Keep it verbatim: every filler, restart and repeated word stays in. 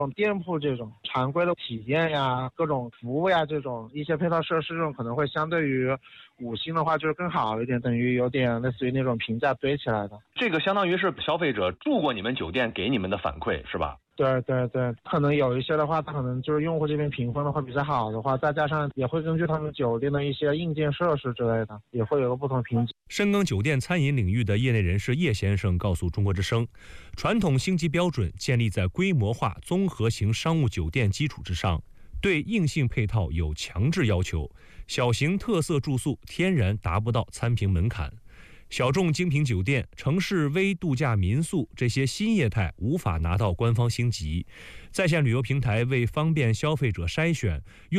店铺这种常规的体验呀、各种服务呀，这种一些配套设施，这种可能会相对于五星的话就是更好一点，等于有点类似于那种评价堆起来的。 这个相当于是消费者住过你们酒店给你们的反馈，是吧？ 对对对，可能有一些的话，它可能就是用户这边评分的话比较好的话，再加上也会根据他们酒店的一些硬件设施之类的，也会有个不同评级。 深耕酒店餐饮领域的业内人士叶先生告诉中国之声，传统星级标准建立在规模化综合型商务酒店基础之上，对硬性配套有强制要求，小型特色住宿天然达不到参评门槛。小众精品酒店、城市微度假民宿这些新业态无法拿到官方星级。在线旅游平台为方便消费者筛选，用